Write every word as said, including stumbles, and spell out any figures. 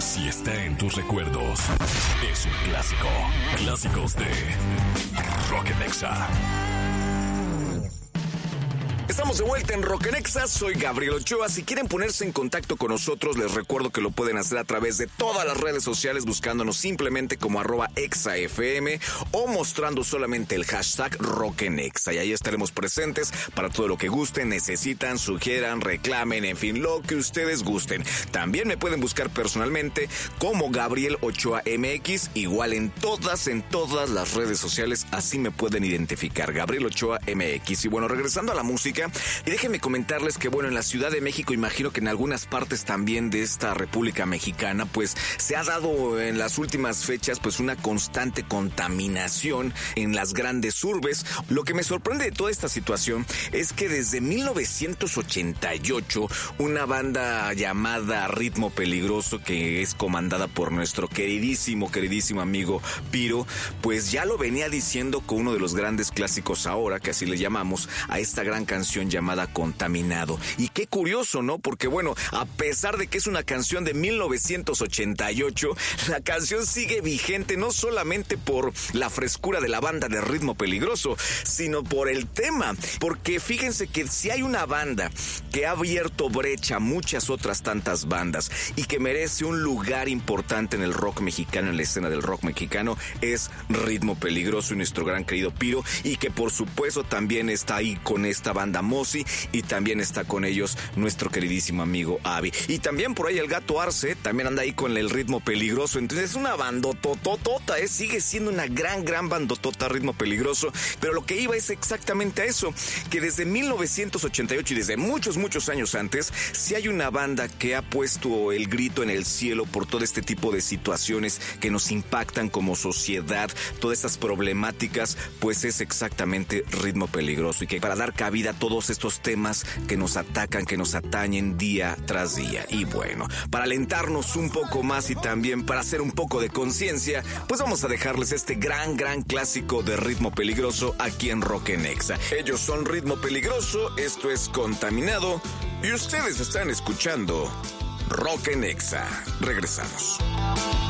Si está en tus recuerdos, es un clásico. Clásicos de Rock en Exa. Estamos de vuelta en Rock en Exa, soy Gabriel Ochoa. Si quieren ponerse en contacto con nosotros, les recuerdo que lo pueden hacer a través de todas las redes sociales, buscándonos simplemente como arroba ExaFM o mostrando solamente el hashtag Rock en Exa. Y ahí estaremos presentes para todo lo que gusten, necesitan, sugieran, reclamen, en fin, lo que ustedes gusten. También me pueden buscar personalmente como Gabriel Ochoa M X, igual en todas, en todas las redes sociales, así me pueden identificar, Gabriel Ochoa M X. Y bueno, regresando a la música, y déjenme comentarles que bueno, en la Ciudad de México, imagino que en algunas partes también de esta República Mexicana, pues se ha dado en las últimas fechas pues una constante contaminación en las grandes urbes. Lo que me sorprende de toda esta situación es que desde mil novecientos ochenta y ocho, una banda llamada Ritmo Peligroso, que es comandada por nuestro queridísimo, queridísimo amigo Piro, pues ya lo venía diciendo con uno de los grandes clásicos ahora, que así le llamamos, a esta gran canción llamada Contaminado. Y qué curioso, ¿no? Porque bueno, a pesar de que es una canción de mil novecientos ochenta y ocho, la canción sigue vigente no solamente por la frescura de la banda de Ritmo Peligroso, sino por el tema. Porque fíjense que si hay una banda que ha abierto brecha a muchas otras tantas bandas y que merece un lugar importante en el rock mexicano, en la escena del rock mexicano, es Ritmo Peligroso y nuestro gran querido Piro, y que por supuesto también está ahí con esta banda Mosi, y también está con ellos nuestro queridísimo amigo Avi, y también por ahí el Gato Arce también anda ahí con el Ritmo Peligroso. Entonces es una bandototota, ¿eh? Sigue siendo una gran, gran bandotota Ritmo Peligroso, pero lo que iba es exactamente a eso, que desde mil novecientos ochenta y ocho y desde muchos, muchos años antes, si hay una banda que ha puesto el grito en el cielo por todo este tipo de situaciones que nos impactan como sociedad, todas estas problemáticas, pues es exactamente Ritmo Peligroso, y que para dar cabida a todos estos temas que nos atacan, que nos atañen día tras día. Y bueno, para alentarnos un poco más y también para hacer un poco de conciencia, pues vamos a dejarles este gran, gran clásico de Ritmo Peligroso aquí en Rock en Exa. Ellos son Ritmo Peligroso, esto es Contaminado, y ustedes están escuchando Rock en Exa. Regresamos.